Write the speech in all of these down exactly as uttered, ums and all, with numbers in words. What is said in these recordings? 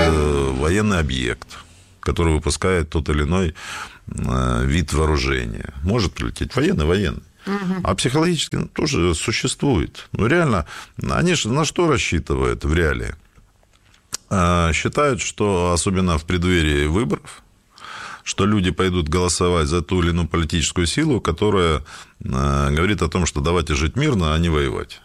военный объект, который выпускает тот или иной вид вооружения. Может прилететь военный, военный. Угу. А психологически ну, тоже существует. Ну, реально, они же на что рассчитывают в реалии? Считают, что, особенно в преддверии выборов, что люди пойдут голосовать за ту или иную политическую силу, которая говорит о том, что давайте жить мирно, а не воевать.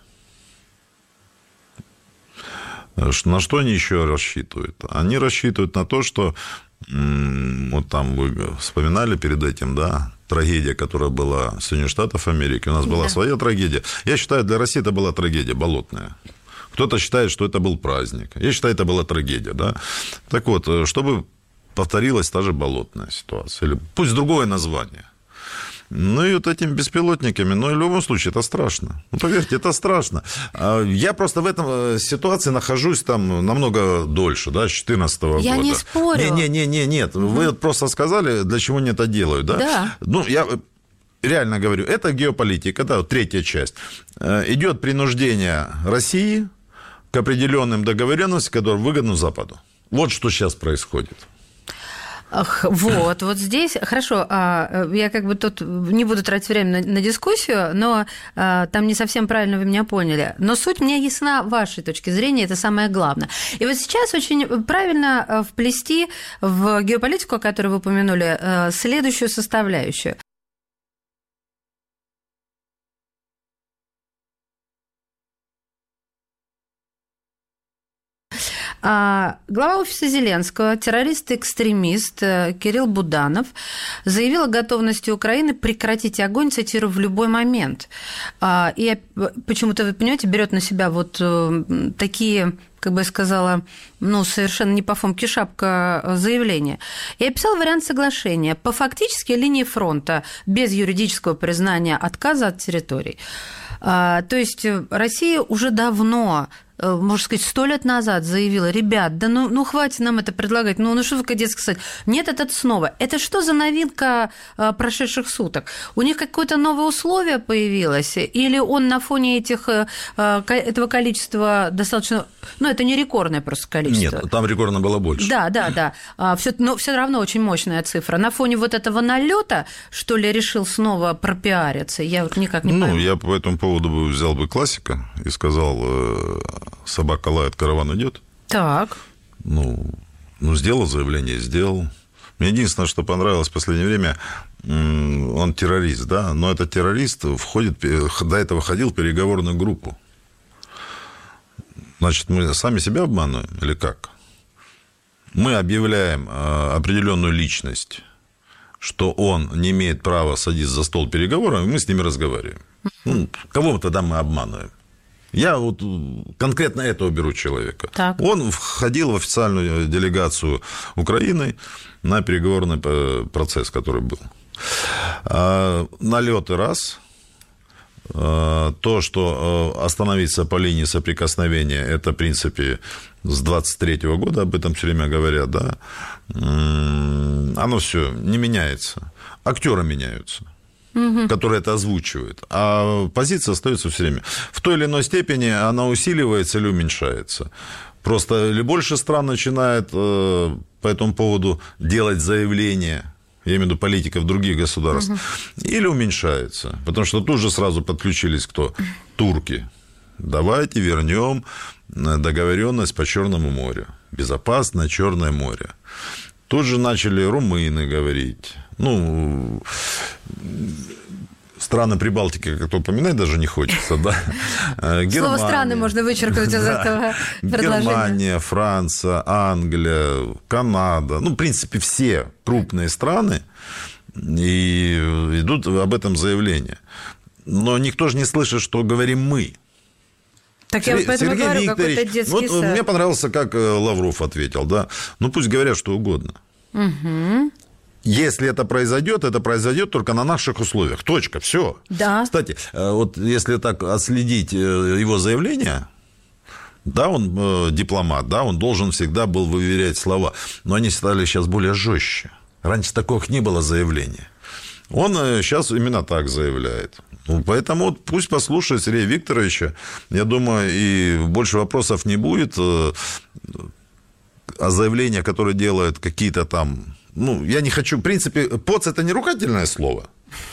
На что они еще рассчитывают? Они рассчитывают на то, что, вот там вы вспоминали перед этим, да, трагедия, которая была в Соединенных Штатах Америки, у нас была да. своя трагедия. Я считаю, для России это была трагедия болотная. Кто-то считает, что это был праздник. Я считаю, это была трагедия, да. Так вот, чтобы повторилась та же болотная ситуация, или пусть другое название. Ну, и вот этими беспилотниками, ну, в любом случае, это страшно. Ну, поверьте, это страшно. Я просто в этом ситуации нахожусь там намного дольше, да, с две тысячи четырнадцатого года. Я не спорю. Не-не-не, нет. Угу. Вы просто сказали, для чего они это делают, да? Да. Ну, я реально говорю, это геополитика, это третья часть. Идет принуждение России к определенным договоренностям, которые выгодны Западу. Вот что сейчас происходит. Ах, вот, вот здесь, хорошо, я как бы тут не буду тратить время на, на дискуссию, но там не совсем правильно вы меня поняли. Но суть мне ясна вашей точки зрения, это самое главное. И вот сейчас очень правильно вплести в геополитику, о которой вы упомянули, следующую составляющую. Глава офиса Зеленского, террорист-экстремист Кирилл Буданов заявил о готовности Украины прекратить огонь, цитирую, в любой момент. И почему-то, вы понимаете, берет на себя вот такие, как бы я сказала, ну, совершенно не по фомке шапка заявления. И описал вариант соглашения по фактически линии фронта без юридического признания отказа от территорий. То есть Россия уже давно, можно сказать, сто лет назад заявила: ребят, да ну, ну хватит нам это предлагать, ну, ну что вы, кадетский сказать? Нет, это снова. Это что за новинка прошедших суток? У них какое-то новое условие появилось? Или он на фоне этих, этого количества достаточно... Ну, это не рекордное просто количество. Нет, там рекордно было больше. Да, да, да. Но все равно очень мощная цифра. На фоне вот этого налета, что ли, решил снова пропиариться? Я вот никак не понимаю. Ну, я по этому поводу взял бы классика и сказал... Собака лает, караван идет. Так. Ну, ну, сделал заявление, сделал. Мне единственное, что понравилось в последнее время, он террорист, да, но этот террорист входит, до этого ходил в переговорную группу. Значит, мы сами себя обманываем или как? Мы объявляем определенную личность, что он не имеет права садиться за стол переговоров, и мы с ними разговариваем. Ну, кого тогда мы обманываем? Я вот конкретно этого беру человека. Так. Он входил в официальную делегацию Украины на переговорный процесс, который был. Налеты раз. То, что остановиться по линии соприкосновения, это, в принципе, с двадцать третьего года, об этом все время говорят, да, оно все не меняется. Актеры меняются, угу. которые это озвучивают, а позиция остается все время. В той или иной степени она усиливается или уменьшается. Просто или больше стран начинает по этому поводу делать заявления, я имею в виду политиков других государств, угу. или уменьшается. Потому что тут же сразу подключились кто? Турки. Давайте вернем договоренность по Черному морю. Безопасное Черное море. Тут же начали румыны говорить. Ну, страны Прибалтики, как-то упоминать даже не хочется, да? Германия, слово «страны» можно вычеркнуть из да. этого предложения. Германия, Франция, Англия, Канада. Ну, в принципе, все крупные страны и идут об этом заявления. Но никто же не слышит, что говорим мы. Так я вот поэтому Сергей говорю, Викторович, какой-то детский вот сад. Мне понравился, как Лавров ответил, да. Ну, пусть говорят что угодно. Угу. Если это произойдет, это произойдет только на наших условиях. Точка. Все. Да. Кстати, вот если так отследить его заявление, да, он э, дипломат, да, он должен всегда был выверять слова, но они стали сейчас более жестче. Раньше такого не было заявления. Он сейчас именно так заявляет. Ну, поэтому вот пусть послушает Сергея Викторовича. Я думаю, и больше вопросов не будет. а заявления, которые делают какие-то там... Ну, я не хочу... В принципе, поц – это не ругательное слово.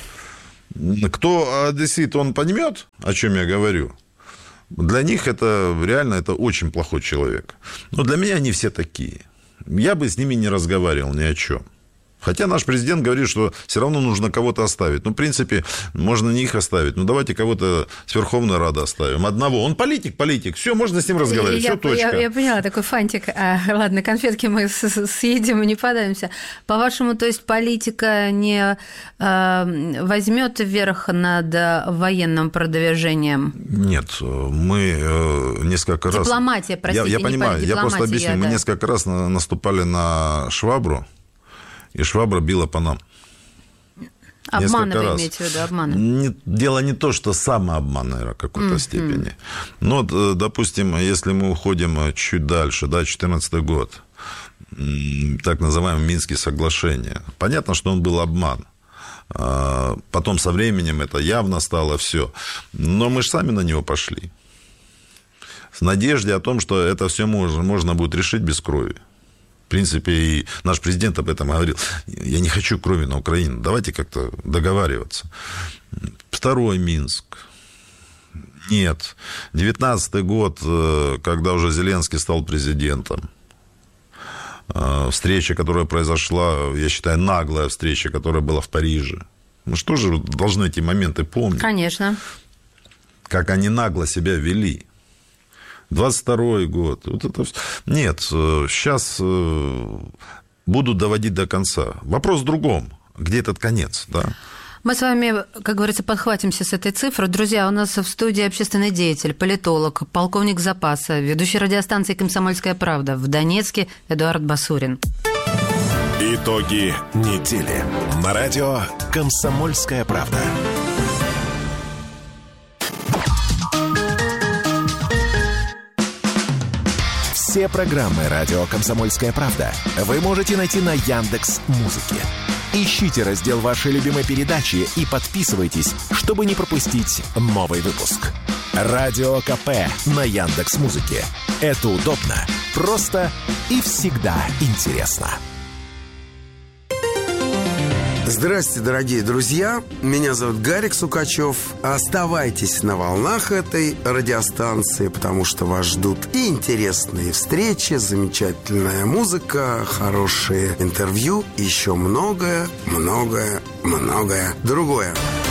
Кто одессит, он поймет, о чем я говорю. Для них это реально это очень плохой человек. Но для меня они все такие. Я бы с ними не разговаривал ни о чем. Хотя наш президент говорит, что все равно нужно кого-то оставить. Ну, в принципе, можно не их оставить. Ну, давайте кого-то с Верховной Рады оставим. Одного. Он политик, политик. Все, можно с ним разговаривать. Я, Все, точка. Я, я поняла, такой фантик. А, ладно, конфетки мы съедим и не подавимся. По-вашему, то есть политика не э, возьмет верх над военным продвижением? Нет, мы э, несколько раз... Дипломатия, простите, я, я понимаю, я просто объясню. Я, мы да. несколько раз наступали на Швабру, и Швабра била по нам. Обманы Несколько вы раз. имеете в виду, обманы? Не, дело не то, что самообман, наверное, в какой-то mm-hmm. степени. Но, допустим, если мы уходим чуть дальше, да, две тысячи четырнадцатый год, так называемые Минские соглашения, понятно, что он был обман. Потом со временем это явно стало все. Но мы же сами на него пошли. С надеждой о том, что это все можно, можно будет решить без крови. В принципе, и наш президент об этом говорил. Я не хочу крови на Украину. Давайте как-то договариваться. Второй Минск. Нет. девятнадцатый год, когда уже Зеленский стал президентом. Встреча, которая произошла, я считаю, наглая встреча, которая была в Париже. Ну что же должны эти моменты помнить? Конечно. Как они нагло себя вели. двадцать второй год. Вот это... Нет, сейчас будут доводить до конца. Вопрос в другом. Где этот конец, да? Мы с вами, как говорится, подхватимся с этой цифры. Друзья, у нас в студии общественный деятель, политолог, полковник запаса, ведущий радиостанции «Комсомольская правда» в Донецке Эдуард Басурин. Итоги недели. На радио «Комсомольская правда». Все программы «Радио Комсомольская правда» вы можете найти на Яндекс.Музыке. Ищите раздел вашей любимой передачи и подписывайтесь, чтобы не пропустить новый выпуск. Радио КП на Яндекс.Музыке. Это удобно, просто и всегда интересно. Здравствуйте, дорогие друзья. Меня зовут Гарик Сукачев. Оставайтесь на волнах этой радиостанции, потому что вас ждут и интересные встречи, замечательная музыка, хорошие интервью, и еще многое, многое, многое другое.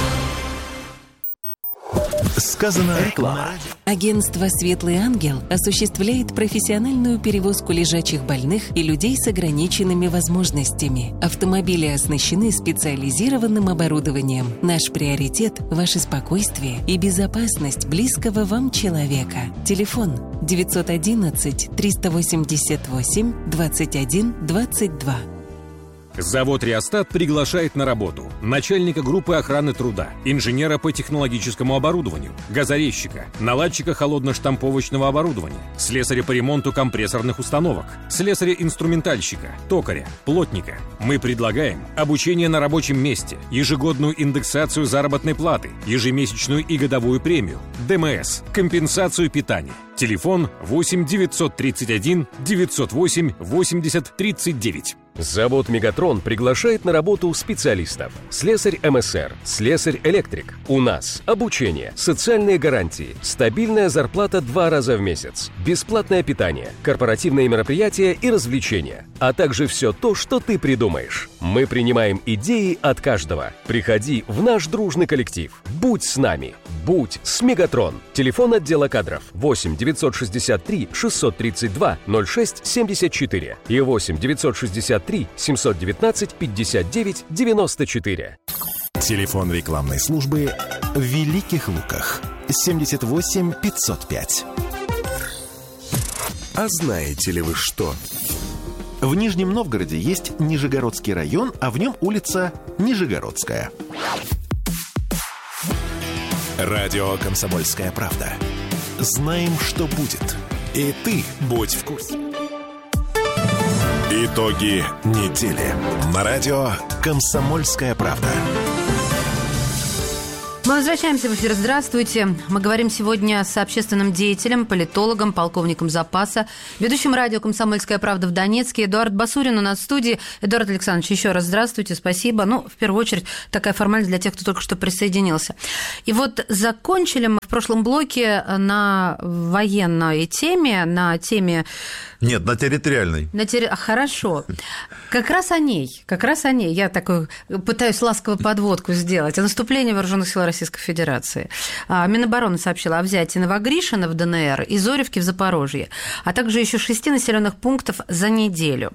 Сказано реклама. Агентство «Светлый ангел» осуществляет профессиональную перевозку лежачих больных и людей с ограниченными возможностями. Автомобили оснащены специализированным оборудованием. Наш приоритет – ваше спокойствие и безопасность близкого вам человека. Телефон девятьсот одиннадцать триста восемьдесят восемь двадцать один двадцать два. Завод «Реостат» приглашает на работу начальника группы охраны труда, инженера по технологическому оборудованию, газорезчика, наладчика холодно-штамповочного оборудования, слесаря по ремонту компрессорных установок, слесаря-инструментальщика, токаря, плотника. Мы предлагаем обучение на рабочем месте, ежегодную индексацию заработной платы, ежемесячную и годовую премию, ДМС, компенсацию питания. Телефон восемь девятьсот тридцать один девятьсот восемь восемьдесят тридцать девять. Завод «Мегатрон» приглашает на работу специалистов. Слесарь эм эс эр, слесарь-электрик. У нас обучение, социальные гарантии, стабильная зарплата два раза в месяц, бесплатное питание, корпоративные мероприятия и развлечения, а также все то, что ты придумаешь. Мы принимаем идеи от каждого. Приходи в наш дружный коллектив. Будь с нами. Будь с «Мегатрон». Телефон отдела кадров восемь девятьсот шестьдесят три шестьсот тридцать два ноль шесть семьдесят четыре и восемь девятьсот шестьдесят три семьсот девятнадцать пятьдесят девять девяносто четыре. Телефон рекламной службы в Великих Луках семьдесят восемь пятьсот пять. А знаете ли вы что? В Нижнем Новгороде есть Нижегородский район, а в нем улица Нижегородская. Радио «Комсомольская правда». Знаем, что будет. И ты будь в курсе. Итоги недели. На радио «Комсомольская правда». Мы возвращаемся в эфир. Здравствуйте. Мы говорим сегодня с общественным деятелем, политологом, полковником запаса, ведущим радио «Комсомольская правда» в Донецке. Эдуард Басурин у нас в студии. Эдуард Александрович, еще раз здравствуйте, спасибо. Ну, в первую очередь, такая формальность для тех, кто только что присоединился. И вот закончили мы в прошлом блоке на военной теме, на теме... Нет, на территориальной. На терри... а, хорошо. Как раз о ней, как раз о ней. Я такой пытаюсь ласковую подводку сделать. О наступлении вооруженных сил Российской Федерации. Минобороны сообщила о взятии Новогришина в ДНР и Зоревки в Запорожье, а также еще шести населенных пунктов за неделю.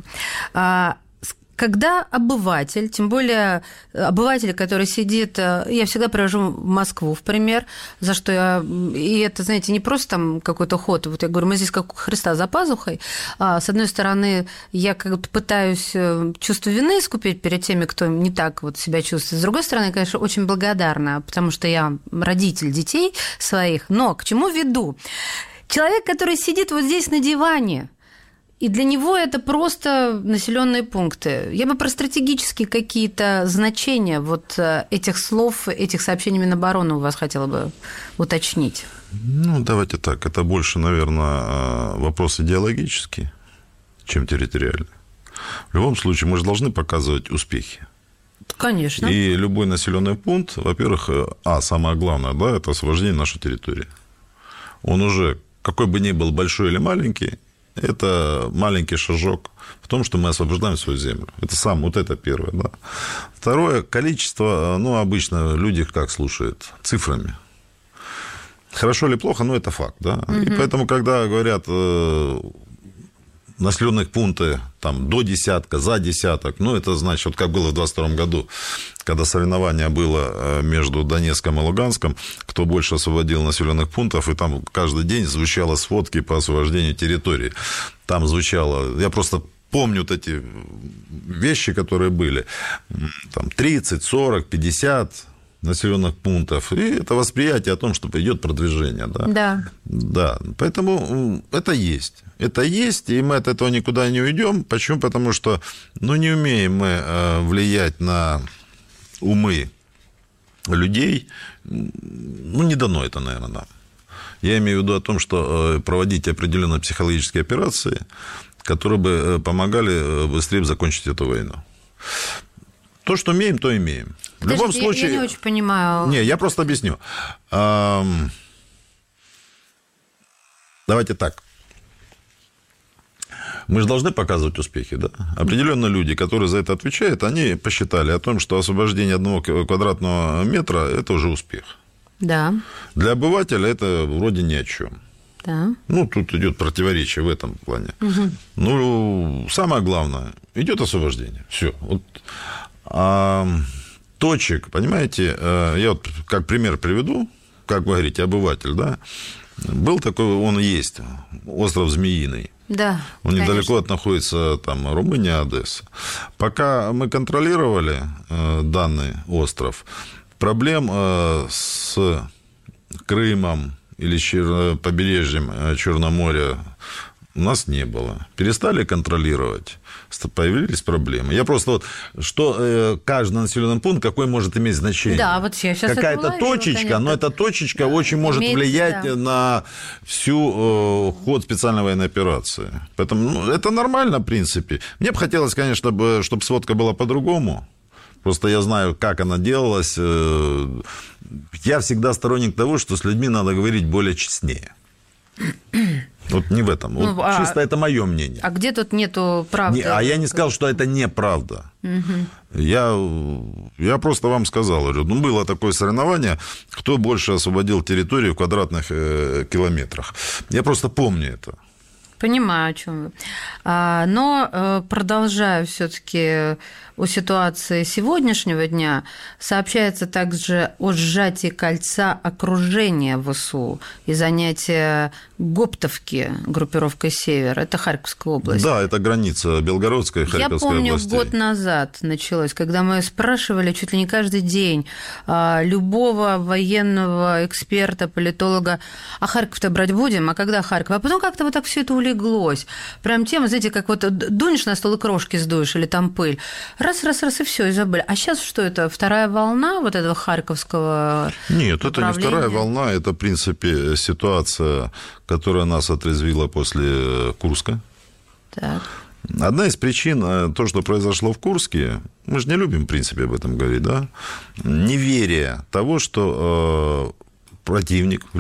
Когда обыватель, тем более обыватель, который сидит, я всегда привожу в Москву в пример, за что я, и это, знаете, не просто там какой-то ход, вот я говорю, мы здесь как у Христа за пазухой, с одной стороны, я как-то пытаюсь чувство вины искупить перед теми, кто не так вот себя чувствует, с другой стороны, я, конечно, очень благодарна, потому что я родитель детей своих, но к чему веду? Человек, который сидит вот здесь на диване, и для него это просто населенные пункты. Я бы про стратегические какие-то значения вот этих слов, этих сообщений Минобороны у вас хотела бы уточнить. Ну, давайте так. Это больше, наверное, вопрос идеологический, чем территориальный. В любом случае, мы же должны показывать успехи. Конечно. И любой населенный пункт, во-первых, а, самое главное, да, это освобождение нашей территории. Он уже, какой бы ни был большой или маленький, это маленький шажок в том, что мы освобождаем свою землю. Это сам, вот это первое, да. Второе, количество, ну, обычно люди как слушают? Цифрами. Хорошо или плохо, но это факт, да. Угу. И поэтому, когда говорят э, населенных пунктов там до десятка, за десяток, ну, это значит, вот как было в двадцать втором году, когда соревнование было между Донецком и Луганском, кто больше освободил населенных пунктов, и там каждый день звучало сводки по освобождению территории. Там звучало, я просто помню вот эти вещи, которые были, там тридцать, сорок, пятьдесят населенных пунктов, и это восприятие о том, что идет продвижение, да. Да. Да, поэтому это есть. Это есть, и мы от этого никуда не уйдем. Почему? Потому что, ну, не умеем мы влиять на умы людей, ну, не дано это, наверное, нам. Я имею в виду о том, что проводить определенные психологические операции, которые бы помогали быстрее закончить эту войну. То, что имеем, то имеем. В Подождите, любом случае... Я не очень понимаю. Не, я просто объясню. Давайте так. Мы же должны показывать успехи, да? Определенно люди, которые за это отвечают, они посчитали о том, что освобождение одного квадратного метра – это уже успех. Да. Для обывателя это вроде ни о чем. Да. Ну, тут идет противоречие в этом плане. Угу. Ну, самое главное, идет освобождение. Все. Вот. А точек, понимаете, я вот как пример приведу, как вы говорите, обыватель, да? Был такой, он есть, остров Змеиный. Да, он конечно. Недалеко от находится там Румыния, Одесса. Пока мы контролировали э, данный остров, проблем э, с Крымом или чер... побережьем Черноморья у нас не было. Перестали контролировать, появились проблемы. Я просто вот, что э, каждый населенный пункт, какой может иметь значение. Да, вот я сейчас какая-то это точечка, конечно, но эта точечка да, очень может имеет, влиять да. на всю э, ход специальной военной операции. Поэтому ну, это нормально, в принципе. Мне бы хотелось, конечно, чтобы сводка была по-другому. Просто я знаю, как она делалась. Я всегда сторонник того, что с людьми надо говорить более честнее. Вот не в этом. Вот ну, чисто а, это мое мнение. А где тут нету правды? Не, а я не сказал, что это неправда. Угу. Я, я просто вам сказал, говорю, ну, было такое соревнование, кто больше освободил территорию в квадратных э, километрах. Я просто помню это. Понимаю, о чем вы. Но продолжая все-таки о ситуации сегодняшнего дня, сообщается также о сжатии кольца окружения ВСУ и занятия Гоптовки группировкой «Север». Это Харьковская область. Да, это граница Белгородской и Харьковской областей. Я помню, областей. Год назад началось, когда мы спрашивали чуть ли не каждый день любого военного эксперта, политолога, а Харьков-то брать будем, а когда Харьков? А потом как-то вот так все это улеглось. улеглось. Прям тема, знаете, как вот дунешь на стол и крошки сдуешь, или там пыль. Раз, раз, раз, и все, и забыли. А сейчас что это? Вторая волна вот этого харьковского Нет, это не вторая волна, это, в принципе, ситуация, которая нас отрезвила после Курска. Так. Одна из причин, то, что произошло в Курске, мы же не любим, в принципе, об этом говорить, да, неверие того, что э, противник